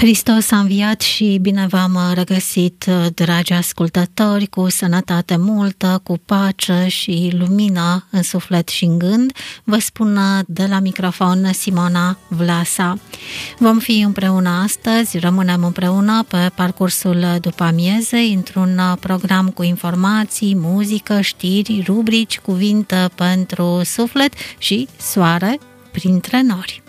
Hristos a înviat și bine v-am regăsit, dragi ascultători, cu sănătate multă, cu pace și lumină în suflet și în gând. Vă spun de la microfon Simona Vlasa. Vom fi împreună astăzi, rămânem împreună pe parcursul după amiezei, într-un program cu informații, muzică, știri, rubrici, cuvinte pentru suflet și soare printre nori.